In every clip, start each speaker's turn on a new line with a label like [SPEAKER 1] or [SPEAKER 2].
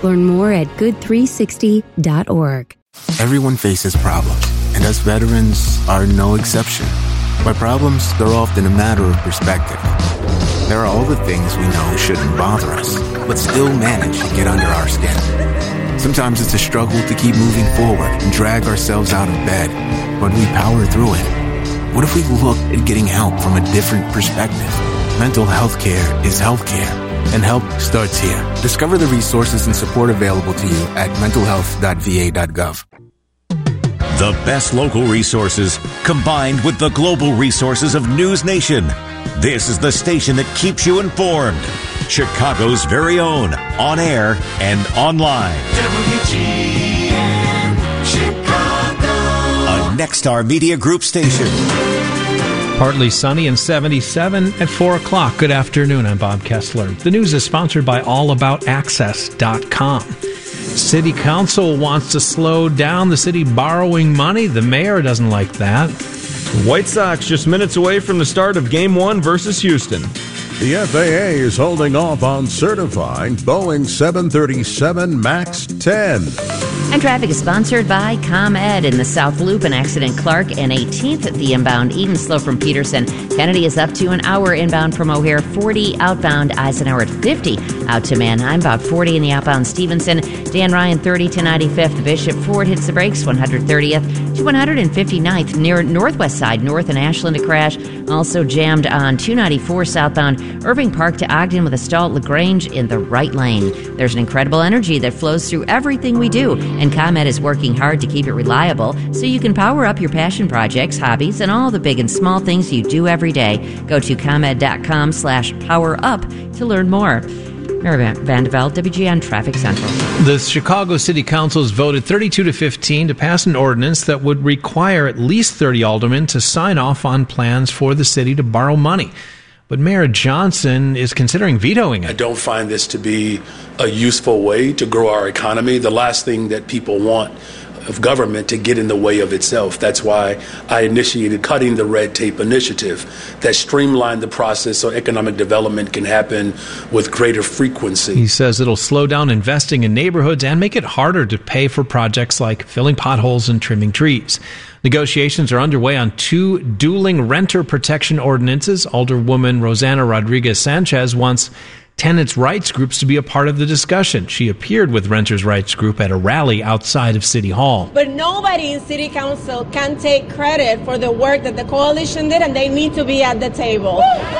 [SPEAKER 1] Learn more at good360.org.
[SPEAKER 2] Everyone faces problems, and us veterans are no exception. By problems, they're often a matter of perspective. There are all the things we know shouldn't bother us, but still manage to get under our skin. Sometimes it's a struggle to keep moving forward and drag ourselves out of bed, but we power through it. What if we looked at getting help from a different perspective? Mental health care is healthcare, and help starts here. Discover the resources and support available to you at mentalhealth.va.gov.
[SPEAKER 3] The best local resources combined with the global resources of News Nation. This is the station that keeps you informed. Chicago's very own, on air and online. WGN Chicago. A Nexstar Media Group station.
[SPEAKER 4] Partly sunny and 77 at 4 o'clock. Good afternoon. I'm Bob Kessler. The news is sponsored by allaboutaccess.com. City Council wants to slow down the city borrowing money. The mayor doesn't like that.
[SPEAKER 5] White Sox just minutes away from the start of Game 1 versus Houston.
[SPEAKER 6] The FAA is holding off on certifying Boeing 737 MAX 10.
[SPEAKER 7] And traffic is sponsored by ComEd in the South Loop and Accident Clark and 18th at the inbound Eden slow from Peterson. Kennedy is up to an hour inbound from O'Hare, 40 outbound Eisenhower at 50 out to Manheim, about 40 in the outbound Stevenson. Dan Ryan 30 to 95th. Bishop Ford hits the brakes 130th to 159th near Northwest side north and Ashland a crash. Also jammed on 294 southbound Irving Park to Ogden with a stall at LaGrange in the right lane. There's an incredible energy that flows through everything we do, and ComEd is working hard to keep it reliable so you can power up your passion projects, hobbies, and all the big and small things you do every day. Go to ComEd.com/powerup to learn more. Mary Vandeveld, WGN Traffic Central.
[SPEAKER 4] The Chicago City Council has voted 32 to 15 to pass an ordinance that would require at least 30 aldermen to sign off on plans for the city to borrow money. But Mayor Johnson is considering vetoing it.
[SPEAKER 8] I don't find this to be a useful way to grow our economy. The last thing that people want of government to get in the way of itself. That's why I initiated Cutting the Red Tape initiative that streamlined the process so economic development can happen with greater frequency.
[SPEAKER 4] He says it'll slow down investing in neighborhoods and make it harder to pay for projects like filling potholes and trimming trees. Negotiations are underway on two dueling renter protection ordinances. Alderwoman Rosanna Rodriguez Sanchez wants tenants' rights groups to be a part of the discussion. She appeared with Renters' Rights Group at a rally outside of City Hall.
[SPEAKER 9] But nobody in City Council can take credit for the work that the coalition did, and they need to be at the table.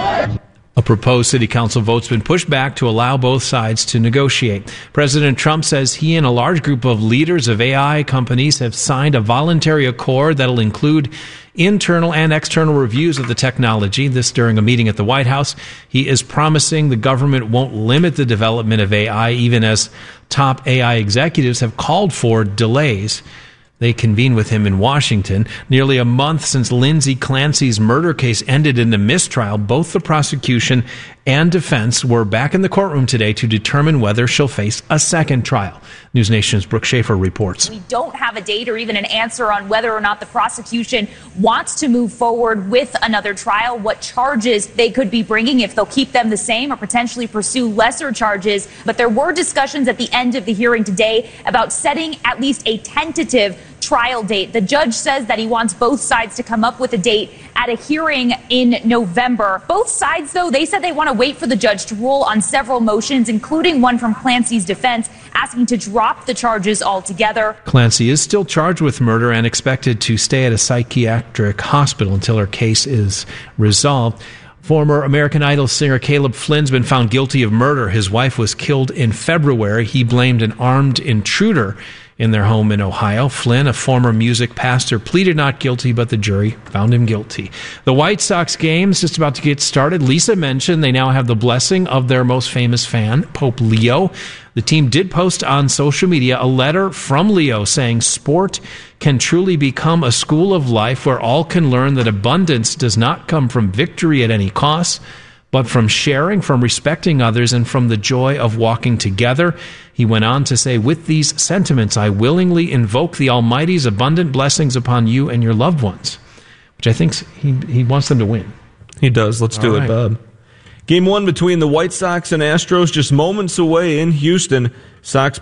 [SPEAKER 4] A proposed City Council vote's been pushed back to allow both sides to negotiate. President Trump says he and a large group of leaders of AI companies have signed a voluntary accord that'll include internal and external reviews of the technology. This during a meeting at the White House. He is promising the government won't limit the development of AI, even as top AI executives have called for delays. They convene with him in Washington. Nearly a month since Lindsay Clancy's murder case ended in a mistrial, both the prosecution and defense were back in the courtroom today to determine whether she'll face a second trial. News Nation's Brooke Schaefer reports.
[SPEAKER 10] We don't have a date or even an answer on whether or not the prosecution wants to move forward with another trial, what charges they could be bringing, if they'll keep them the same or potentially pursue lesser charges. But there were discussions at the end of the hearing today about setting at least a tentative trial date. The judge says that he wants both sides to come up with a date at a hearing in November. Both sides, though, they said they want to wait for the judge to rule on several motions, including one from Clancy's defense asking to drop the charges altogether.
[SPEAKER 4] Clancy is still charged with murder and expected to stay at a psychiatric hospital until her case is resolved. Former American Idol singer Caleb Flynn's been found guilty of murder. His wife was killed in February. He blamed an armed intruder in their home in Ohio. Flynn, a former music pastor, pleaded not guilty, but the jury found him guilty. The White Sox game is just about to get started. Lisa mentioned they now have the blessing of their most famous fan, Pope Leo. The team did post on social media a letter from Leo saying sport can truly become a school of life where all can learn that abundance does not come from victory at any cost, but from sharing, from respecting others, and from the joy of walking together. He went on to say, with these sentiments, I willingly invoke the Almighty's abundant blessings upon you and your loved ones, which I think he wants them to win.
[SPEAKER 5] He does. Let's do it, Bob. Game 1 between the White Sox and Astros just moments away in Houston. Sox